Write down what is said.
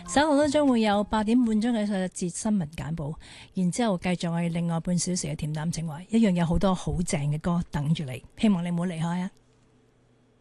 稍後都將會有8點半鐘嘅一節新聞簡報，然之後繼續我哋另外半小時嘅恬淡情懷，一樣有好多好正嘅歌等住你，希望你唔好離開啊！